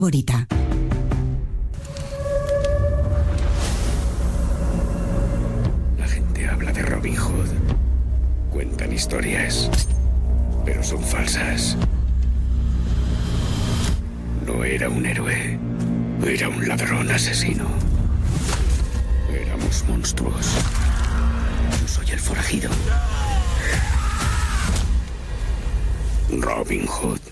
favorita. La gente habla de Robin Hood. Cuentan historias, pero son falsas. No era un héroe. Era un ladrón asesino. Éramos monstruos. Yo soy el forajido. Robin Hood.